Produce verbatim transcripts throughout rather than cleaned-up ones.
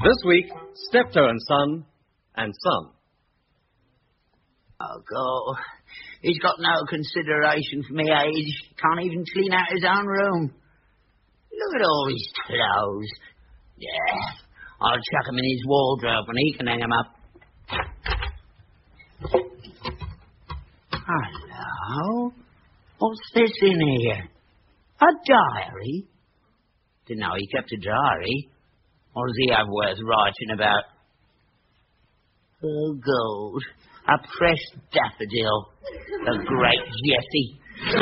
This week, Steptoe and Son and Son. Oh, God. He's got no consideration for me age. Can't even clean out his own room. Look at all his clothes. Yeah, I'll chuck him in his wardrobe and he can hang 'em up. Hello? What's this in here? A diary? Didn't know he kept a diary. What does he have worth writing about? Oh, gold. A pressed daffodil. The great Jessie.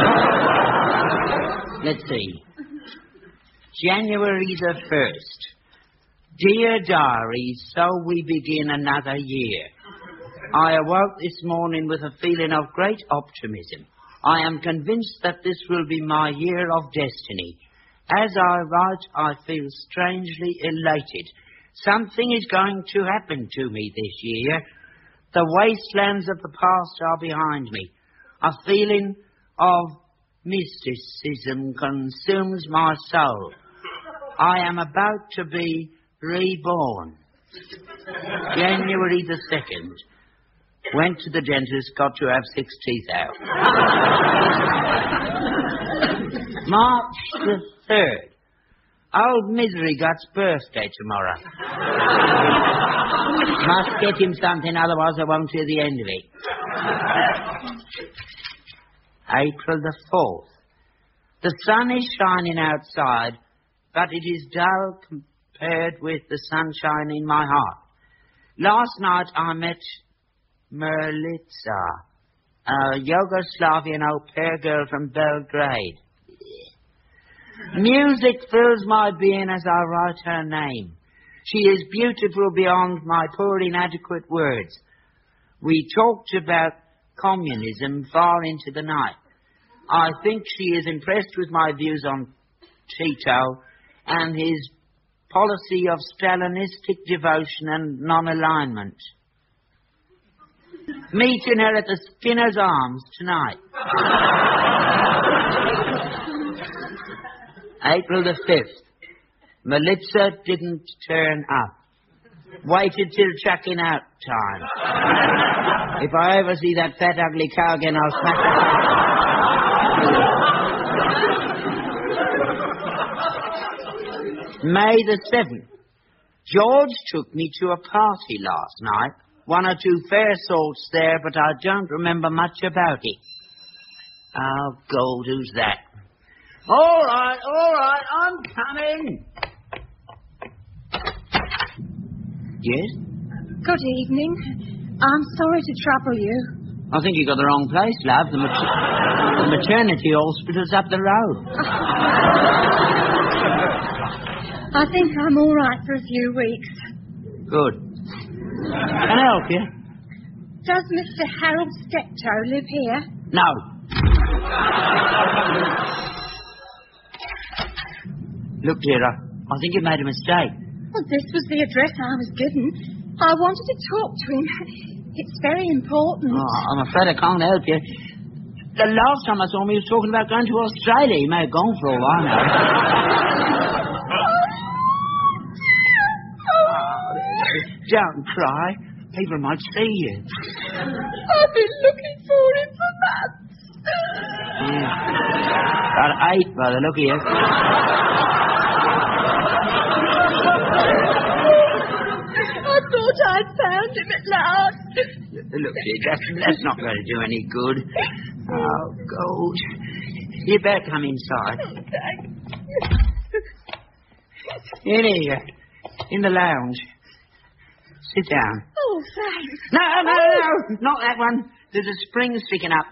Let's see. January the first. Dear diary, so we begin another year. I awoke this morning with a feeling of great optimism. I am convinced that this will be my year of destiny. As I write, I feel strangely elated. Something is going to happen to me this year. The wastelands of the past are behind me. A feeling of mysticism consumes my soul. I am about to be reborn. January the second. Went to the dentist, got to have six teeth out. March the third. Old Misery Gut's birthday tomorrow. Must get him something, otherwise I won't hear the end of it. April the fourth. The sun is shining outside, but it is dull compared with the sunshine in my heart. Last night I met Merlitza, a Yugoslavian au pair girl from Belgrade. Music fills my being as I write her name. She is beautiful beyond my poor inadequate words. We talked about communism far into the night. I think she is impressed with my views on Tito and his policy of Stalinistic devotion and non-alignment. Meeting her at the Skinner's Arms tonight. April the fifth. Melitza didn't turn up. Waited till chucking out time. If I ever see that fat, ugly cow again, I'll smack her. May the seventh. George took me to a party last night. One or two fair sorts there, but I don't remember much about it. Oh, gold, who's that? All right, all right, I'm coming. Yes? Good evening. I'm sorry to trouble you. I think you got the wrong place, love. The, mater- the maternity hospital's up the road. I think I'm all right for a few weeks. Good. Can I help you? Does Mister Harold Steptoe live here? No. Look, dear, I, I think you made a mistake. Well, this was the address I was given. I wanted to talk to him. It's very important. Oh, I'm afraid I can't help you. The last time I saw him, he was talking about going to Australia. He may have gone for all I know. Don't cry. People might see you. I've been looking for him for months. Yeah. About eight by the look of you. I thought I'd found him at last. Look, dear, that's, that's not going to do any good. Oh, gosh. You better come inside. In here. In the lounge. Sit down. Oh, thanks. No, no, no, not that one. There's a spring sticking up.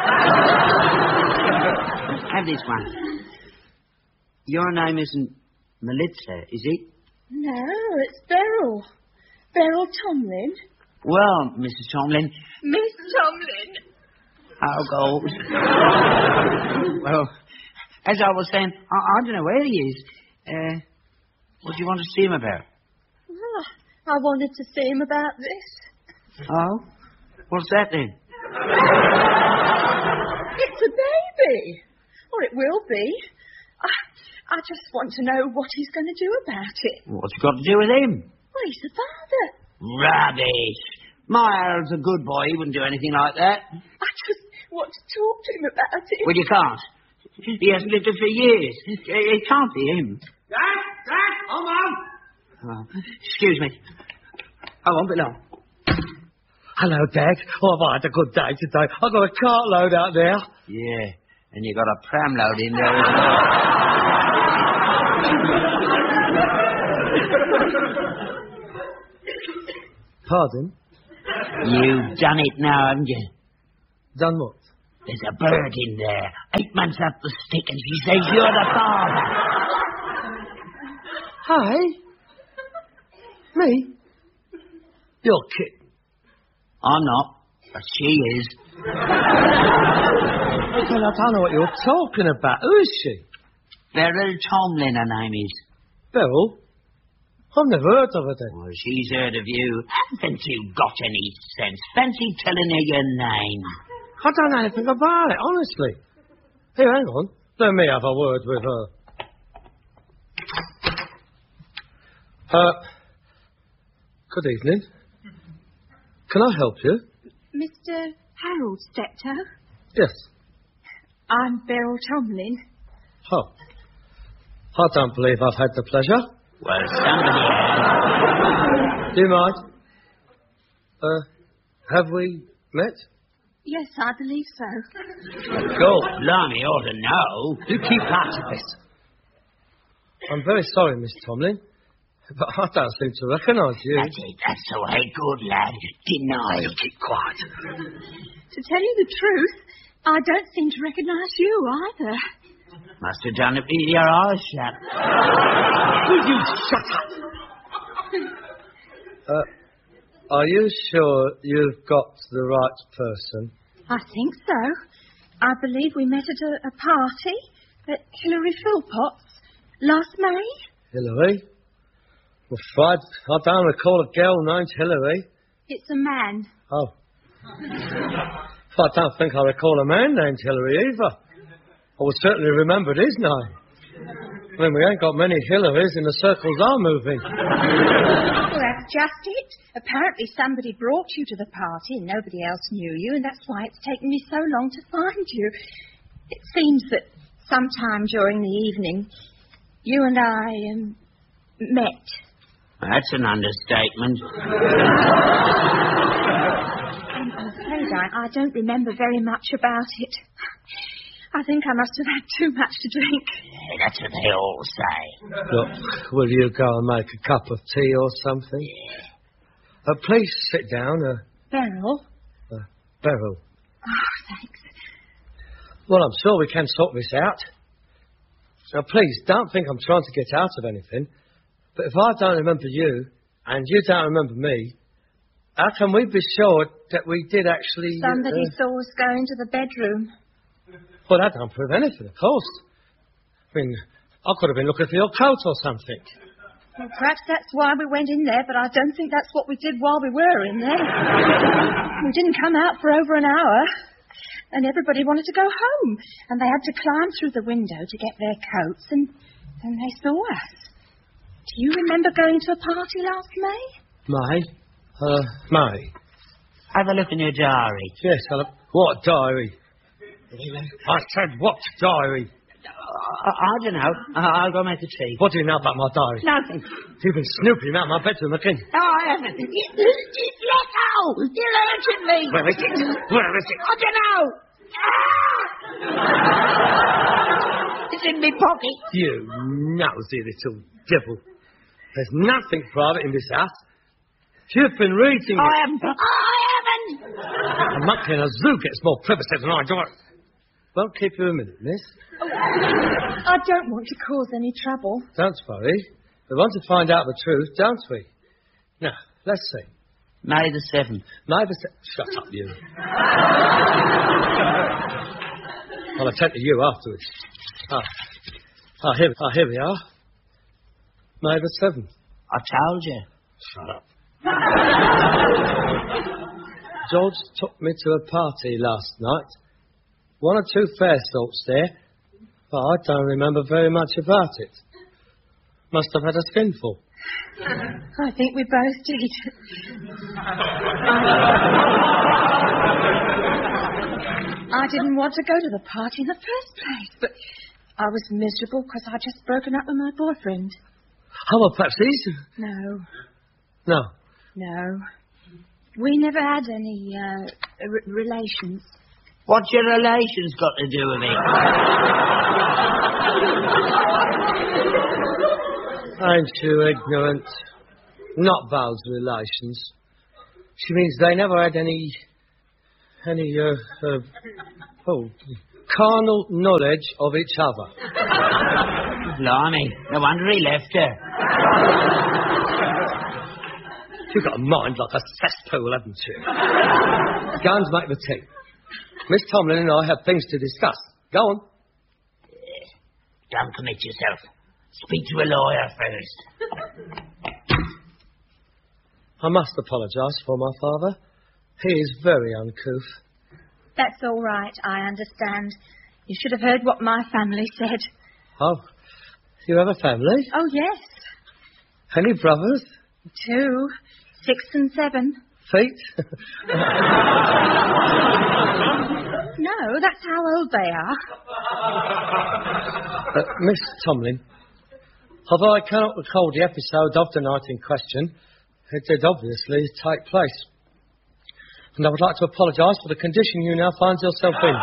Have this one. Your name isn't Melitza, is it? No, it's Beryl. Beryl Tomlin. Well, Missus Tomlin. Miss Tomlin. Oh, gold. Well, as I was saying, I, I don't know where he is. Uh, what do you want to see him about? Oh, I wanted to see him about this. Oh? What's that then? It's a baby. Or it will be. I, I just want to know what he's going to do about it. What's it got to do with him? Well, he's the father. Rubbish. My Harold's a good boy. He wouldn't do anything like that. I just want to talk to him about it. Well, you can't. He hasn't lived it for years. It, it can't be him. Dad! Dad! Oh, Mum! Oh, excuse me. I won't be long. Hello, Dad. Oh, I've had a good day today. I've got a cartload out there. Yeah, and you got a pram load in there as well. Pardon? You've done it now, haven't you? Done what? There's a bird in there, eight months up the stick, and she says you're the father. Hi? Me? You're kidding. I'm not, but she is. Well, I don't know what you're talking about. Who is she? Beryl Tomlin, her name is. Beryl? I've never heard of her then. Well, she's heard of you. Haven't you got any sense? Fancy telling her your name. I don't know anything about it, honestly. Here, hang on. Let me have a word with her. Uh, good evening. Can I help you? Mister Harold Steptoe? Yes. I'm Beryl Tomlin. Oh. I don't believe I've had the pleasure. Well, somebody has. Do you mind? Uh, have we met? Yes, I believe so. Go, blimey, you ought to know. You keep out of this. I'm very sorry, Miss Tomlin, but I don't seem to recognise you. That's it, that's the way, good lad. Deny. You keep quiet. To tell you the truth, I don't seem to recognise you either. Must have done it with your eyes shut. Will you shut up? uh, are you sure you've got the right person? I think so. I believe we met at a, a party at Hilary Philpott's last May. Hilary? Well, Fred, I don't recall a girl named Hilary. It's a man. Oh. I don't think I recall a man named Hilary either. I would certainly remember his name. I mean, we ain't got many Hillarys in the circles I'm moving. Well, that's just it. Apparently somebody brought you to the party and nobody else knew you, and that's why it's taken me so long to find you. It seems that sometime during the evening, you and I um, met. That's an understatement. I'm afraid I, I don't remember very much about it. I think I must have had too much to drink. Yeah, that's what they all say. Look, will you go and make a cup of tea or something? Yeah. Uh, please sit down. Uh, Beryl? uh, Beryl. Oh, thanks. Well, I'm sure we can sort this out. Now, please, don't think I'm trying to get out of anything. But if I don't remember you, and you don't remember me, how can we be sure that we did actually... Somebody uh, saw us go into the bedroom. Well, that don't prove anything, of course. I mean, I could have been looking for your coat or something. Well, perhaps that's why we went in there, but I don't think that's what we did while we were in there. We didn't come out for over an hour, and everybody wanted to go home, and they had to climb through the window to get their coats, and then they saw us. Do you remember going to a party last May? May? Uh, May? Have a look in your diary. Yes, I'll... What diary? I said, what diary? I, I don't know. I- I'll go make the tea. What do you know about my diary? Nothing. You've been snooping around my bedroom again. No, I haven't. Let go! You're hurting me. Where is it? Where is it? I don't know. Ah! It's in my pocket. You nosy little devil. There's nothing private in this house. You've been reading I it. haven't. I haven't. A monkey in a zoo gets more privacy than I do. Won't keep you a minute, miss. I don't want to cause any trouble. Don't worry. We want to find out the truth, don't we? Now, let's see. May the seventh. May the se- Shut up, you. I'll attend to you afterwards. Ah, ah, here, ah, here we are. May the seventh. I told you. Shut up. George took me to a party last night. One or two fair sorts there, but I don't remember very much about it. Must have had a skinful. I think we both did. I, I didn't want to go to the party in the first place, but I was miserable because I'd just broken up with my boyfriend. Oh, well, perhaps he's... No. No. No. We never had any, uh, r- relations. What's your relations got to do with it? Ain't you ignorant? Not Val's relations. She means they never had any... any, uh, uh oh, carnal knowledge of each other. Blimey, no wonder he left her. You've got a mind like a cesspool, haven't you? Go and make the tea. Miss Tomlin and I have things to discuss. Go on. Don't commit yourself. Speak to a lawyer first. I must apologise for my father. He is very uncouth. That's all right, I understand. You should have heard what my family said. Oh, you have a family? Oh, yes. Any brothers? Two. Six and seven. Feet? No, that's how old they are. Uh, Miss Tomlin, although I cannot recall the episode of the night in question, it did obviously take place. And I would like to apologise for the condition you now find yourself in.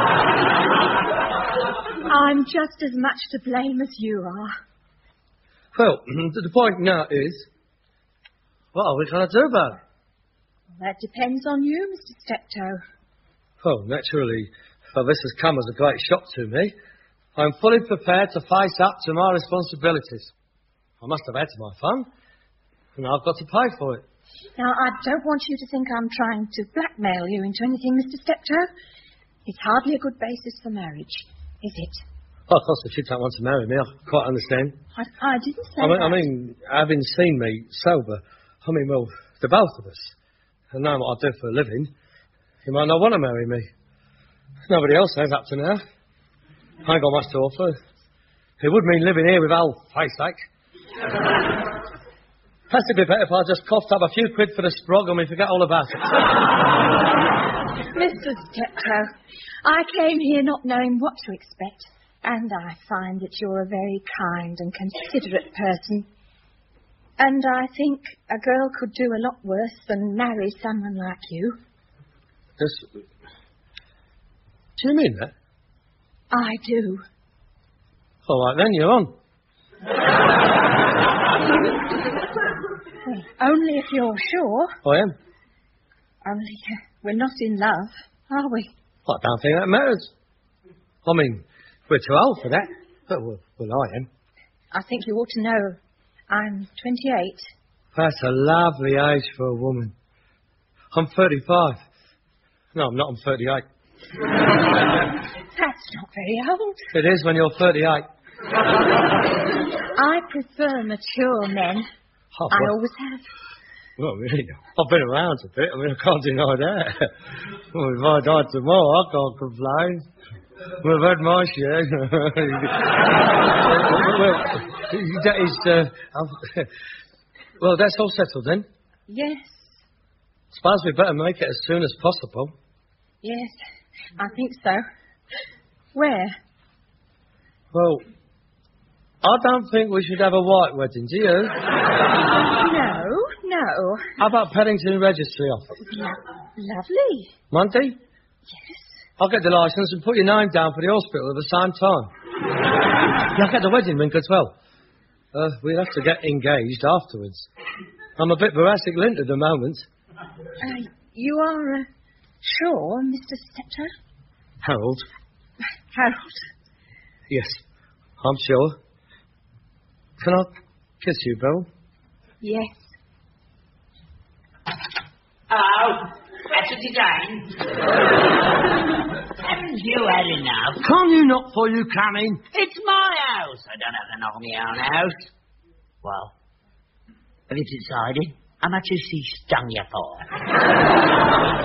I'm just as much to blame as you are. Well, the point now is, what are we going to do about it? That depends on you, Mister Steptoe. Well, naturally, for this has come as a great shock to me. I'm fully prepared to face up to my responsibilities. I must have had my fun, and I've got to pay for it. Now, I don't want you to think I'm trying to blackmail you into anything, Mister Steptoe. It's hardly a good basis for marriage, is it? Well, of course, if you don't want to marry me, I quite understand. I, I didn't say I mean, that. I mean, having seen me sober, I mean, well, the both of us, and knowing what I do for a living, you might not want to marry me. Nobody else has up to now. I ain't got much to offer. It would mean living here with old face-ache. Has to be better if I just coughed up a few quid for the sprog and we forget all about it. Mister Steptoe, I came here not knowing what to expect, and I find that you're a very kind and considerate person. And I think a girl could do a lot worse than marry someone like you. Yes. Do you mean that? I do. All right, then, you're on. Well, only if you're sure. I am. Only uh, we're not in love, are we? Well, I don't think that matters. I mean, we're too old for that. But, well, well, I am. I think you ought to know. I'm twenty-eight. That's a lovely age for a woman. I'm thirty-five. No, I'm not. I'm thirty-eight. That's not very old. It is when you're thirty-eight. I prefer mature men. Oh, I well, always have. well, really, I've been around a bit. I mean, I can't deny that. Well, if I died tomorrow, I can't complain. We've had my share. Well, that is, uh, well, that's all settled then. Yes, Suppose we better make it as soon as possible. yes, I think so. Where? Well, I don't think we should have a white wedding, do you? No, no. How about Paddington Registry Office? Lo- lovely. Monday? Yes. I'll get the licence and put your name down for the hospital at the same time. I'll get the wedding ring as well. Uh, we'll have to get engaged afterwards. I'm a bit Jurassic lint at the moment. Uh, you are uh, sure, Mister Steptoe? Harold? Harold? Yes, I'm sure. Can I kiss you, Bill? Yes. Oh, that's it again. Haven't you had enough? Can't you not before you come in? It's my house. I don't have to knock me own house. Well, have you decided? How much has she stung you for?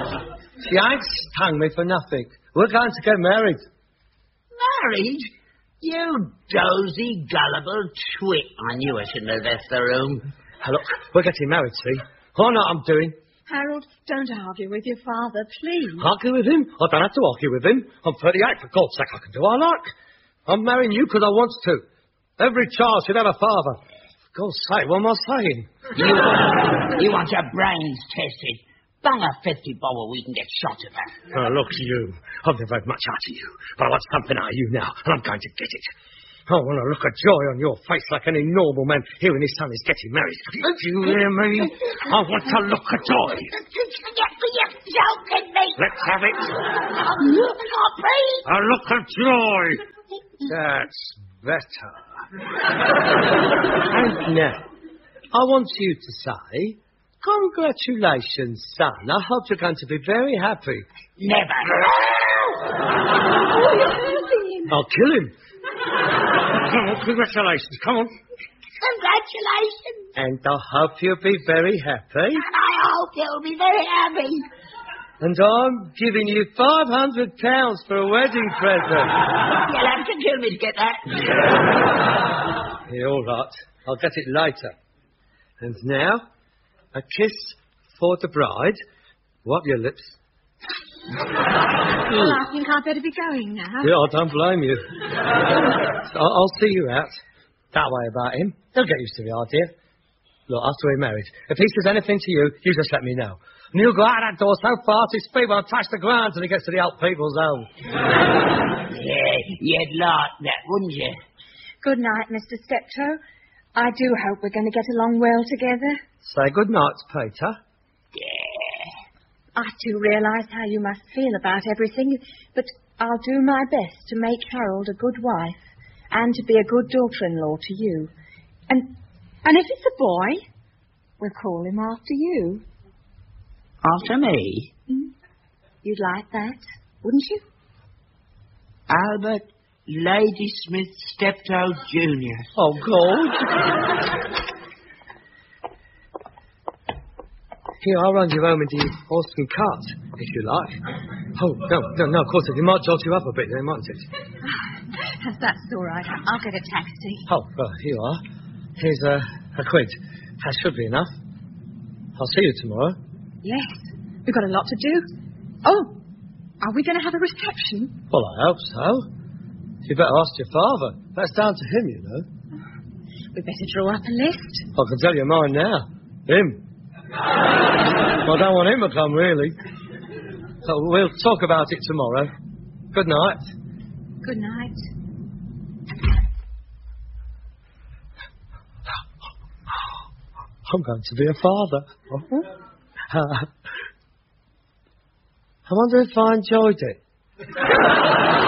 She ain't stung me for nothing. We're going to get married. Married? You dozy, gullible twit. I knew I shouldn't have left the room. Hey, look, we're getting married, see? I know what I'm doing. Harold, don't argue with your father, please. Argue with him? I don't have to argue with him. I'm thirty-eight, for God's sake, I can do what I like. I'm marrying you because I want to. Every child should have a father. For God's sake, what am I saying? You, you want your brains tested. Bung a fifty bob or we can get shot at that. Oh, look, you. I've never had much out of you, but I want something out of you now, and I'm going to get it. I want to look at joy on your face like any normal man hearing his son is getting married. Do you hear me? I want to look at joy. You're joking me. Let's have it. Oh, please. A look at joy. That's better. And now, I want you to say, congratulations, son. I hope you're going to be very happy. Never. I'll kill him. Come on, congratulations. Come on. Congratulations. And I hope you'll be very happy. And I hope you'll be very happy. And I'm giving you five hundred pounds for a wedding present. You'll have to kill me to get that. Yeah, all right. I'll get it later. And now, a kiss for the bride. Wipe your lips. Well, I think I'd better be going now. Yeah, I don't blame you. I'll, I'll see you out. That way about him. They'll get used to the idea. Look, after we're married, if he says anything to you, you just let me know. And you'll go out that door so fast his feet won't touch the ground till he gets to the old people's home. Yeah, you'd like that, wouldn't you? Good night, Mister Steptoe. I do hope we're going to get along well together. Say good night, Peter. Yeah. I do realise how you must feel about everything, but I'll do my best to make Harold a good wife and to be a good daughter-in-law to you. And and if it's a boy, we'll call him after you. After me? Mm. You'd like that, wouldn't you? Albert Ladysmith Steptoe Junior Oh, God. Here, I'll run you home in the horse and cart, if you like. Oh, no, no, no, of course, it might jolt you up a bit then, mightn't it? That's all right. I'll get a taxi. Oh, well, here you are. Here's a, a quid. That should be enough. I'll see you tomorrow. Yes, we've got a lot to do. Oh, are we going to have a reception? Well, I hope so. You better ask your father. That's down to him, you know. We'd better draw up a list. I can tell you mine now. Him. I don't want him to come, really. So we'll talk about it tomorrow. Good night. Good night. I'm going to be a father. Uh, I wonder if I enjoyed it.